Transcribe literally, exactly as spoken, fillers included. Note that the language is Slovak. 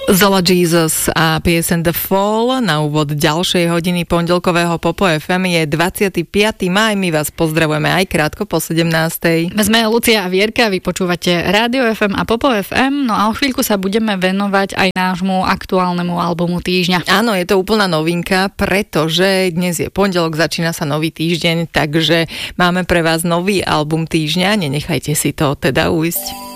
Zola Jesus a piesen The Fall na úvod ďalšej hodiny pondelkového Popo ef em je dvadsiateho piateho mája. My vás pozdravujeme aj krátko po sedemnástej. Sme Lucia a Vierka, vy počúvate Rádio ef em a Popo ef em, no a o chvíľku sa budeme venovať aj nášmu aktuálnemu albumu týždňa. Áno, je to úplná novinka, pretože dnes je pondelok, začína sa nový týždeň, takže máme pre vás nový album týždňa, nenechajte si to teda ujsť.